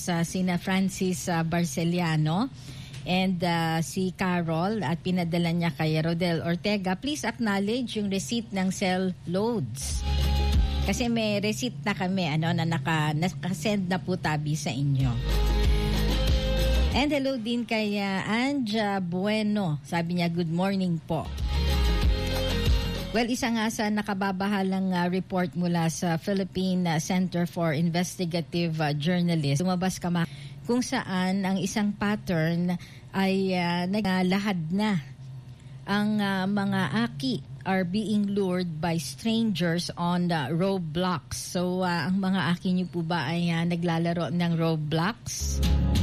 sina Francis Barceliano and si Carol at pinadala niya kay Rodel Ortega. Please acknowledge yung receipt ng cell loads. Kasi may receipt na kami na nakasend na po tabi sa inyo. And hello din kay Anja Bueno. Sabi niya, good morning po. Well, isa nga sa nakababahalang report mula sa Philippine Center for Investigative Journalism. Lumabas kung saan ang isang pattern ay naglahad na ang mga aki are being lured by strangers on Roblox. So, ang mga aki niyo po ba ay naglalaro ng Roblox?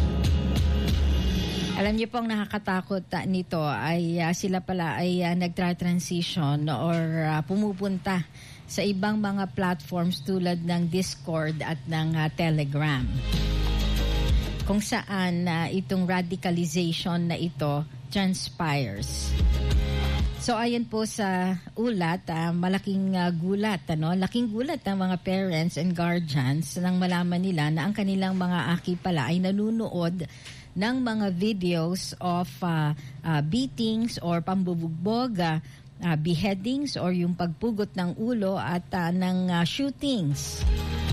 Alam niyo pong nakakatakot nito ay sila pala ay nagtra-transition or pumupunta sa ibang mga platforms tulad ng Discord at ng Telegram. Kung saan itong radicalization na ito transpires. So ayan po sa ulat, malaking gulat, laking gulat ng mga parents and guardians nang malaman nila na ang kanilang mga aki pala ay nanunood ng mga videos of beatings or pambubugbog, beheadings or yung pagpugot ng ulo at ng shootings.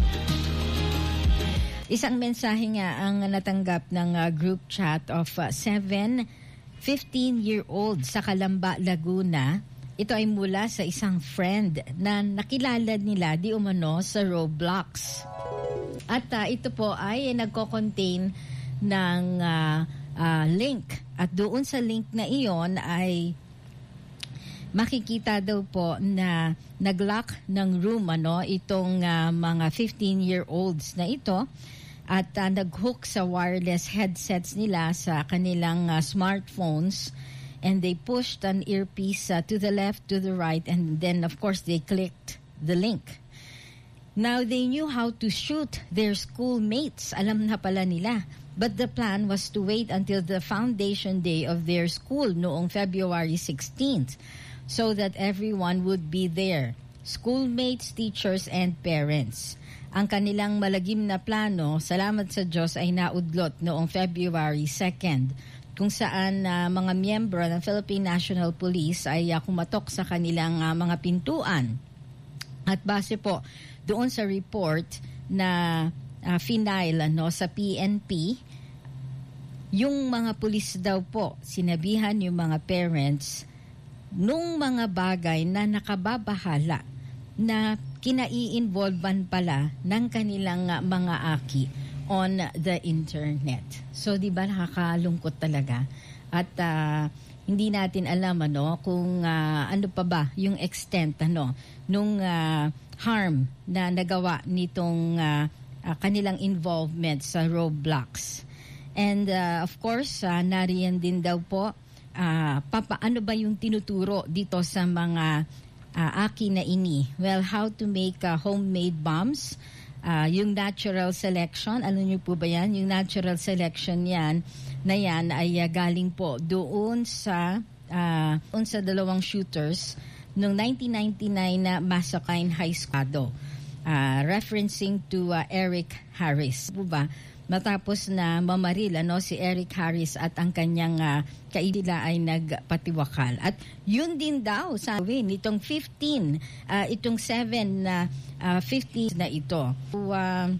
Isang mensahe nga ang natanggap ng group chat of 7 15-year-old sa Calamba, Laguna. Ito ay mula sa isang friend na nakilala nila di umano sa Roblox. At ito po ay nagko-contain ng link. At doon sa link na iyon ay makikita daw po na nag-lock ng room itong mga 15-year-olds na ito. At nag-hook sa wireless headsets nila sa kanilang smartphones, and they pushed an earpiece to the left, to the right, and then of course they clicked the link. Now they knew how to shoot their schoolmates. Alam na pala nila. But the plan was to wait until the foundation day of their school noong February 16th so that everyone would be there. Schoolmates, teachers, and parents. Ang kanilang malagim na plano, salamat sa Diyos, ay naudlot noong February 2nd, kung saan mga miyembro ng Philippine National Police ay kumatok sa kanilang mga pintuan. At base po doon sa report na final sa PNP, yung mga pulis daw po, sinabihan yung mga parents nung mga bagay na nakababahala na kinai-involvan pala ng kanilang mga aki on the internet. So, di ba nakakalungkot talaga? At hindi natin alam kung ano pa ba yung extent nung harm na nagawa nitong kanilang involvement sa Roblox. And of course, nariyan din daw po paano ba yung tinuturo dito sa mga aki na ini? Well, how to make homemade bombs. Yung natural selection, ano niyo po ba yan? Yung natural selection yan ay galing po doon sa dalawang shooters noong 1999 na Massachusetts High School. Referencing to Eric Harris. Po ba? Matapos na mamaril si Eric Harris at ang kanyang kaidila ay nagpatiwakal. At yun din daw sabi nitong 15, itong 7 na 15 na ito. So,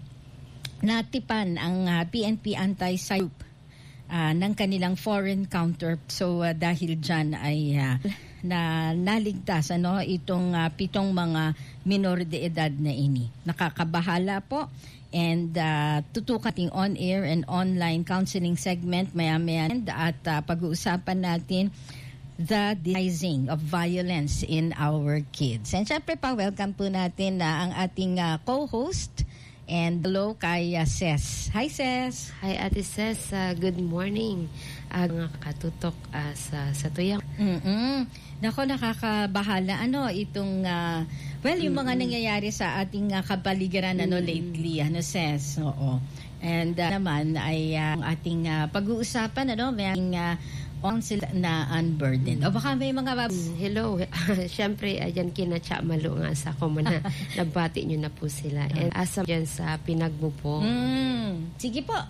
natipan ang PNP anti-cyber ng kanilang foreign counter. So dahil dyan ay na naligtas itong 7 mga minor de edad na ini. Nakakabahala po. And tutukating on-air and online counseling segment maya-maya at pag-uusapan natin the rising of violence in our kids. And syempre welcome po natin ang ating co-host and hello kay Ses. Hi Ses! Hi Ate Ses, good morning. Ang katutok sa tuyang. Nako, nakakabahala. Itong yung mga nangyayari sa ating kapaligiran lately, Ses. Oo. And naman ay ang ating pag-uusapan, may council na unburdened. O baka may mga hello. Siyempre, ayan kina Cha Malo nga sa komuna. Nabati nyo na po sila. And asam dyan sa pinagbo po. Sige po,